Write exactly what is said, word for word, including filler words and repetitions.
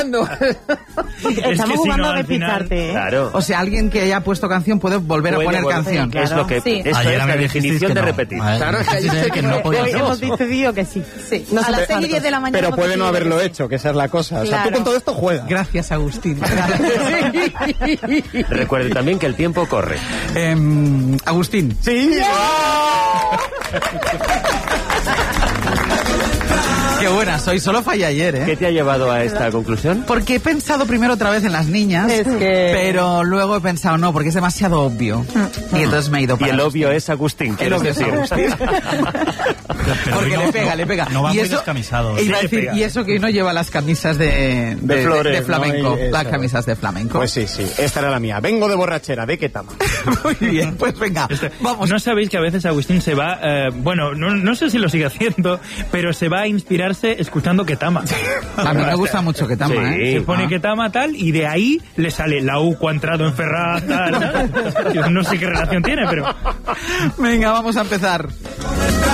jugando. Estamos jugando a despistarte. ¿eh? Claro. O sea, alguien que haya puesto canción puede volver Puede a poner volver, canción. claro. Es lo que, Sí. esto Ayer es la me dijisteis definición que de no. repetir. Ayer Claro, me que dijisteis ayer que no fue- podía Hoy ser. hemos decidido que sí. Sí. No a sé las seis y cuánto. diez de la mañana. Pero hemos puede no decidido haberlo que sí. hecho, que esa es la cosa. O sea, Claro. tú con todo esto juegas. Gracias, Agustín. Recuerde también que el tiempo corre. Em, Agustín. Sí. Qué buena soy, solo fallé ayer, ¿eh? ¿Qué te ha llevado a esta conclusión? Porque he pensado primero otra vez en las niñas, Es que- pero luego he pensado no, porque es demasiado obvio. Y entonces me he ido Y para el Agustín. obvio es Agustín. El ¿quieres obvio es decir? Agustín. Pero Porque hoy le pega, no, le pega. No va y muy eso, descamisado. e iba a Sí, le decir, pega. y eso que hoy no lleva las camisas de, De flores, de ¿no? flamenco. Y eso. Las camisas de flamenco. Pues sí, sí. Esta era la mía. Vengo de borrachera. ¿De qué tama? Muy bien, pues venga, vamos. ¿No sabéis que a veces Agustín se va, eh, bueno, no, no sé si lo sigue haciendo, pero se va a inspirarse escuchando Ketama. A mí me gusta mucho que tama, Sí. ¿eh? Se pone Ah. Ketama tal y de ahí le sale la U ha entrado en Ferraz tal, tal. Yo no sé qué relación tiene, pero... Venga, vamos a empezar.